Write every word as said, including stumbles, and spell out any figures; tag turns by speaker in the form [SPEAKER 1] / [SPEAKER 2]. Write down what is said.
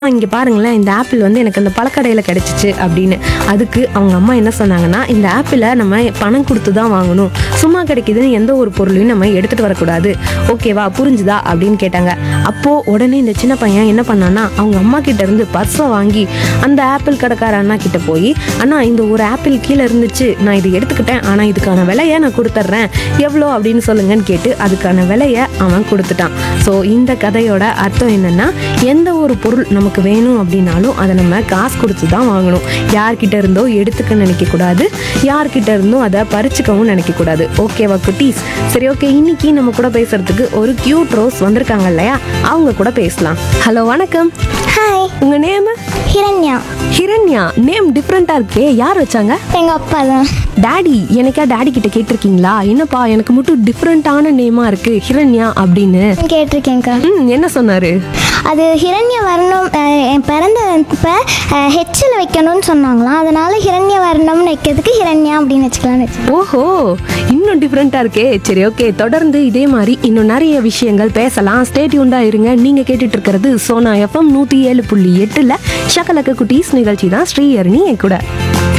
[SPEAKER 1] இங்கே பாருங்களேன், இந்த ஆப்பிள் வந்து எனக்கு அந்த பழக்கடையில் கிடச்சிச்சு அப்படின்னு. அதுக்கு அவங்க அம்மா என்ன சொன்னாங்கன்னா, இந்த ஆப்பிளை நம்ம பணம் கொடுத்து தான் வாங்கணும், சும்மா கிடைக்குதுன்னு எந்த ஒரு பொருளையும் நம்ம எடுத்துகிட்டு வரக்கூடாது, ஓகேவா, புரிஞ்சுதா அப்படின்னு கேட்டாங்க. அப்போது உடனே இந்த சின்ன பையன் என்ன பண்ணான்னா, அவங்க அம்மா கிட்ட இருந்து பர்ஸை வாங்கி அந்த ஆப்பிள் கடைக்கார அண்ணா கிட்ட போய், அண்ணா இந்த ஒரு ஆப்பிள் கீழே இருந்துச்சு, நான் இதை எடுத்துக்கிட்டேன், ஆனால் இதுக்கான விலையை நான் கொடுத்துட்றேன், எவ்வளோ அப்படின்னு சொல்லுங்கன்னு கேட்டு அதுக்கான விலையை அவன் கொடுத்துட்டான். ஸோ இந்த கதையோட அர்த்தம் என்னென்னா, எந்த ஒரு பொருள் நமக்கு வேணும் அப்படின்னாலும் அதை நம்ம காசு கொடுத்து தான் வாங்கணும். யார்கிட்ட இருந்தோ எடுத்துக்க நினைக்கக்கூடாது, யார்கிட்ட இருந்தோ அதை பறிச்சுக்கவும் நினைக்கக்கூடாது. ஓகேவா குட்டீஸ்? சரி, ஓகே, இன்னைக்கு நம்ம கூட பேசுறதுக்கு ஒரு கியூட் ரோஸ் வந்திருக்காங்க இல்லையா, அவங்க கூட பேசலாம். ஹலோ, வணக்கம்.
[SPEAKER 2] ஹாய்,
[SPEAKER 1] உங்க நேம்?
[SPEAKER 2] ஹிரண்யா.
[SPEAKER 1] ஹிரண்யா. நேம் டிஃப்ரெண்டா இருக்கே, யார் வச்சாங்க?
[SPEAKER 2] எங்கள் அப்பா தான்.
[SPEAKER 1] டாடி, எனக்கா டாடி கிட்ட கேட்டிருக்கீங்களா, என்னப்பா எனக்கு மட்டும் டிஃப்ரெண்டான நேமா இருக்கு ஹிரண்யா அப்படின்னு?
[SPEAKER 2] கேட்டிருக்கேங்க்கா.
[SPEAKER 1] ம் என்ன சொன்னாரு?
[SPEAKER 2] அது ஹிரண்ய வர்ணம், அஹ், என் பிறந்த இப்போ ஹெச்சில் வைக்கணும்னு சொன்னாங்களாம், அதனால ஹிரண்ய வர்ணம்னு வைக்கிறதுக்கு ஹிரண்யா அப்படின்னு வச்சுக்கலாம்னு வச்சு.
[SPEAKER 1] ஓஹோ, இன்னும் டிஃப்ரெண்டா இருக்கே. சரி, ஓகே, தொடர்ந்து இதே மாதிரி இன்னும் நிறைய விஷயங்கள் பேசலாம். ஸ்டே டியூன்டா இருங்க. நீங்க கேட்டுட்டு இருக்கிறது சோனா எஃப்எம் நூத்தி ஏழு புள்ளி எட்டுல ஷகலக்க குட்டீஸ் நிகழ்ச்சி தான். ஸ்ரீஹரணி என் கூட.